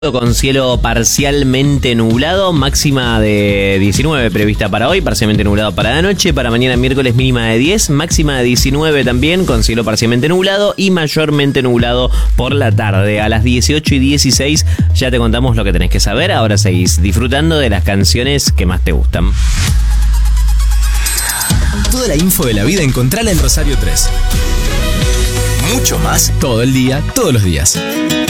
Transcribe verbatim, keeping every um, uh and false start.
Con cielo parcialmente nublado, máxima de diecinueve prevista para hoy, parcialmente nublado para la noche, para mañana miércoles mínima de diez, máxima de diecinueve también, con cielo parcialmente nublado y mayormente nublado por la tarde. A las dieciocho y dieciséis ya te contamos lo que tenés que saber, ahora seguís disfrutando de las canciones que más te gustan. Toda la info de la vida encontrala en Rosario tres. Mucho más todo el día, todos los días.